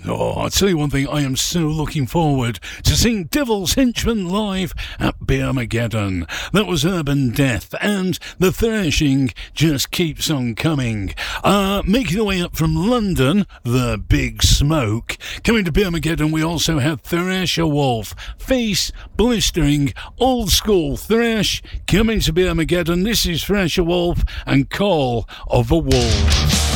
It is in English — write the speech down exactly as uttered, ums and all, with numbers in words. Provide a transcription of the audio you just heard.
Oh, I'll tell you one thing, I am so looking forward to seeing Devil's Henchman live at Beermageddon. That was Urban Death, and the thrashing just keeps on coming. Uh, making their way up from London, The Big Smoke. Coming to Beermageddon, we also have Thrasher Wolf, Face, blistering, old school thrash. Coming to Beermageddon, this is Thrasher Wolf and Call of a Wolf.